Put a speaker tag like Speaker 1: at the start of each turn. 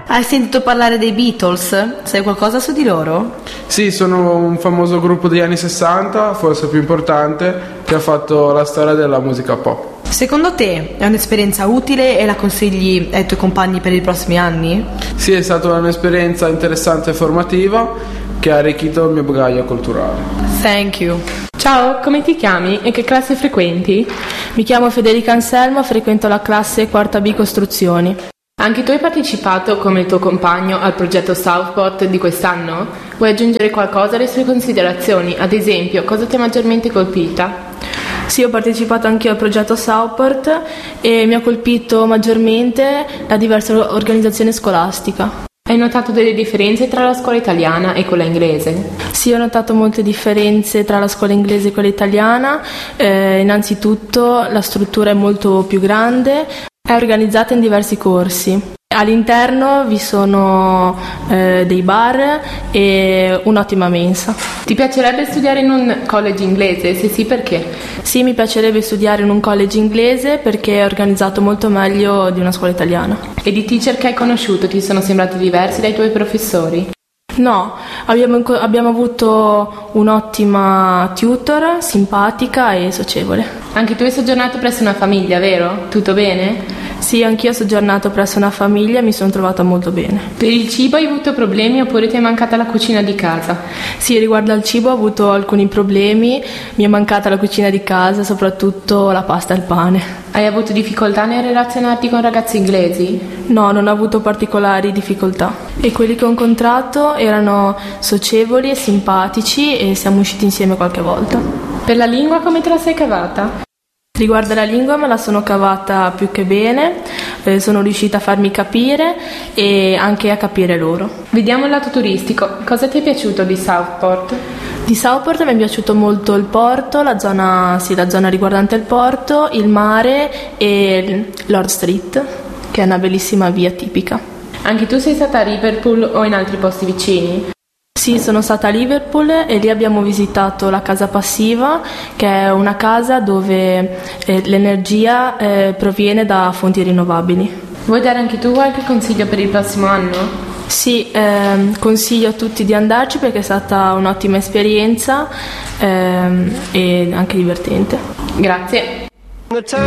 Speaker 1: Hai sentito parlare dei Beatles? Sai qualcosa su di loro?
Speaker 2: Sì, sono un famoso gruppo degli anni 60, forse più importante, che ha fatto la storia della musica pop.
Speaker 1: Secondo te è un'esperienza utile e la consigli ai tuoi compagni per i prossimi anni?
Speaker 2: Sì, è stata un'esperienza interessante e formativa che ha arricchito il mio bagaglio culturale.
Speaker 1: Thank you.
Speaker 3: Ciao, come ti chiami e che classe frequenti?
Speaker 4: Mi chiamo Federica Anselmo, frequento la classe 4 B Costruzioni.
Speaker 3: Anche tu hai partecipato come il tuo compagno al progetto Southport di quest'anno? Vuoi aggiungere qualcosa alle sue considerazioni? Ad esempio, cosa ti ha maggiormente colpita?
Speaker 4: Sì, ho partecipato anche al progetto Southport e mi ha colpito maggiormente la diversa organizzazione scolastica.
Speaker 3: Hai notato delle differenze tra la scuola italiana e quella inglese?
Speaker 4: Sì, ho notato molte differenze tra la scuola inglese e quella italiana. Innanzitutto la struttura è molto più grande, è organizzata in diversi corsi. All'interno vi sono dei bar e un'ottima mensa.
Speaker 3: Ti piacerebbe studiare in un college inglese? Se sì, perché?
Speaker 4: Sì, mi piacerebbe studiare in un college inglese perché è organizzato molto meglio di una scuola italiana.
Speaker 3: E i teacher che hai conosciuto ti sono sembrati diversi dai tuoi professori?
Speaker 4: No, abbiamo avuto un'ottima tutor, simpatica e socievole.
Speaker 3: Anche tu hai soggiornato presso una famiglia, vero? Tutto bene?
Speaker 4: Sì, anch'io ho soggiornato presso una famiglia e mi sono trovata molto bene.
Speaker 3: Per il cibo hai avuto problemi oppure ti è mancata la cucina di casa?
Speaker 4: Sì, riguardo al cibo ho avuto alcuni problemi, mi è mancata la cucina di casa, soprattutto la pasta e il pane.
Speaker 3: Hai avuto difficoltà nel relazionarti con ragazzi inglesi?
Speaker 4: No, non ho avuto particolari difficoltà. E quelli che ho incontrato erano socievoli e simpatici e siamo usciti insieme qualche volta.
Speaker 3: Per la lingua come te la sei cavata?
Speaker 4: Riguardo alla lingua me la sono cavata più che bene, sono riuscita a farmi capire e anche a capire loro.
Speaker 3: Vediamo il lato turistico, cosa ti è piaciuto di Southport?
Speaker 4: Di Southport mi è piaciuto molto il porto, la zona riguardante il porto, il mare e Lord Street, che è una bellissima via tipica.
Speaker 3: Anche tu sei stata a Liverpool o in altri posti vicini?
Speaker 4: Sì, sono stata a Liverpool e lì abbiamo visitato la casa passiva, che è una casa dove l'energia proviene da fonti rinnovabili.
Speaker 3: Vuoi dare anche tu qualche consiglio per il prossimo anno?
Speaker 4: Sì, consiglio a tutti di andarci perché è stata un'ottima esperienza e anche divertente.
Speaker 3: Grazie.